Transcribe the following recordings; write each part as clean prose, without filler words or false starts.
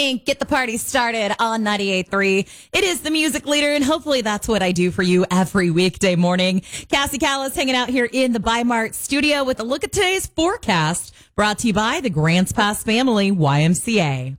Pink, get the party started on 98.3. It is the music leader, and hopefully that's what I do for you every weekday morning. Cassie Callis hanging out here in the Bi-Mart studio with a look at today's forecast, brought to you by the Grants Pass Family YMCA.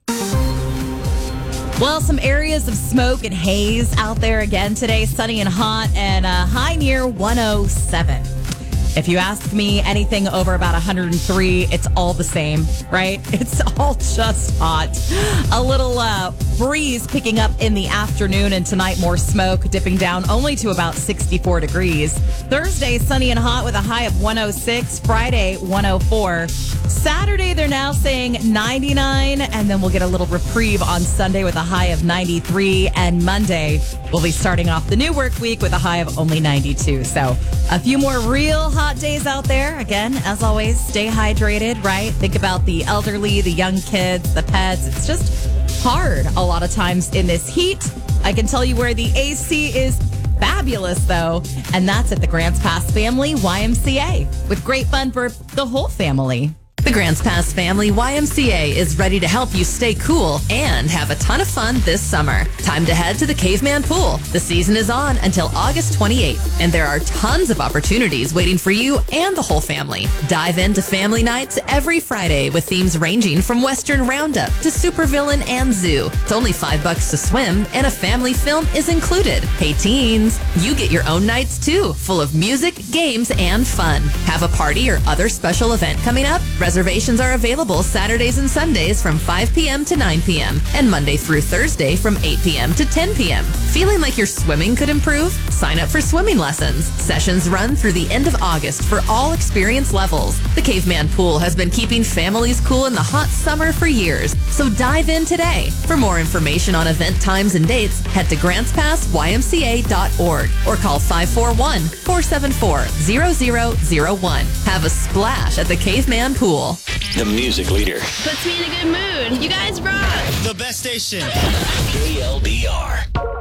Well, some areas of smoke and haze out there again today, sunny and hot, and a high near 107. If you ask me anything over about 103, it's all the same, right? It's all just hot. A little breeze picking up in the afternoon, and tonight more smoke dipping down only to about 64 degrees. Thursday, sunny and hot with a high of 106. Friday, 104. Saturday, they're now saying 99, and then we'll get a little reprieve on Sunday with a high of 93. And Monday, we'll be starting off the new work week with a high of only 92. So a few more real hot days out there. Again, as always, stay hydrated, right? Think about the elderly, the young kids, the pets. It's just hard a lot of times in this heat. I can tell you where the AC is fabulous, though, and that's at the Grants Pass Family YMCA, with great fun for the whole family. The Grants Pass Family YMCA is ready to help you stay cool and have a ton of fun this summer. Time to head to the Caveman Pool. The season is on until August 28th, and there are tons of opportunities waiting for you and the whole family. Dive into family nights every Friday with themes ranging from Western Roundup to Supervillain and Zoo. It's only $5 to swim, and a family film is included. Hey teens, you get your own nights too, full of music, games, and fun. Have a party or other special event coming up? Reservations are available Saturdays and Sundays from 5 p.m. to 9 p.m. and Monday through Thursday from 8 p.m. to 10 p.m. Feeling like your swimming could improve? Sign up for swimming lessons. Sessions run through the end of August for all experience levels. The Caveman Pool has been keeping families cool in the hot summer for years, so dive in today. For more information on event times and dates, head to grantspassymca.org or call 541-474-0001. Have a splash at the Caveman Pool. The music leader. Puts me in a good mood. You guys rock. The best station. KLDR.